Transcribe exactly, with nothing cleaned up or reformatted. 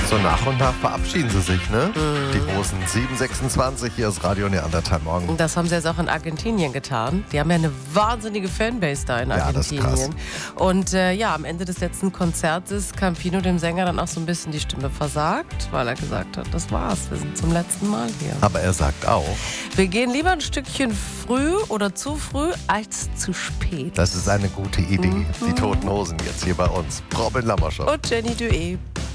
So nach und nach verabschieden sie sich, ne? Mm. Die Hosen. sieben sechsundzwanzig, hier ist Radio Neandertal morgen. Das haben sie jetzt auch in Argentinien getan. Die haben ja eine wahnsinnige Fanbase da in Argentinien. Ja, das ist krass. Und äh, ja, am Ende des letzten Konzerts ist Campino dem Sänger dann auch so ein bisschen die Stimme versagt, weil er gesagt hat, das war's, wir sind zum letzten Mal hier. Aber er sagt auch, wir gehen lieber ein Stückchen früh oder zu früh als zu spät. Das ist eine gute Idee. Mm. Die Toten Hosen jetzt hier bei uns. Robin Lammerschow und Jenny Duet.